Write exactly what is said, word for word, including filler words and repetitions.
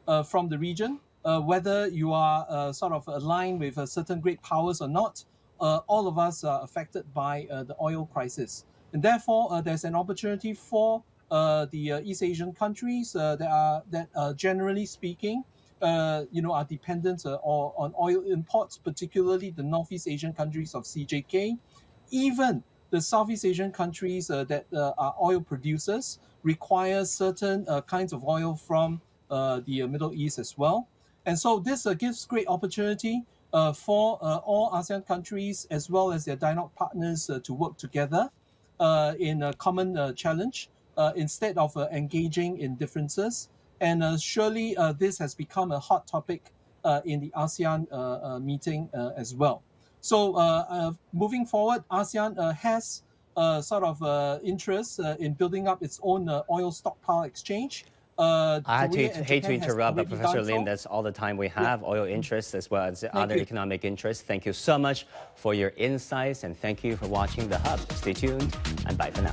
uh, from the region, uh, whether you are uh, sort of aligned with uh, certain great powers or not, uh, all of us are affected by uh, the oil crisis. And therefore, uh, there's an opportunity for uh, the uh, East Asian countries uh, that are that uh, generally speaking, uh, you know, are dependent uh, on oil imports, particularly the Northeast Asian countries of C J K, even the Southeast Asian countries uh, that uh, are oil producers require certain uh, kinds of oil from uh, the uh, Middle East as well. And so this uh, gives great opportunity uh, for uh, all ASEAN countries as well as their dialogue partners uh, to work together uh, in a common uh, challenge uh, instead of uh, engaging in differences. And uh, surely uh, this has become a hot topic uh, in the ASEAN uh, uh, meeting uh, as well. So uh, uh, moving forward, ASEAN uh, has uh, sort of uh, interest uh, in building up its own uh, oil stockpile exchange. Uh, I had to, hate to interrupt, but Professor Lim, so. that's all the time we have. Yeah. Oil interests as well as thank other you. economic interests. Thank you so much for your insights, and thank you for watching The Hub. Stay tuned, and bye for now.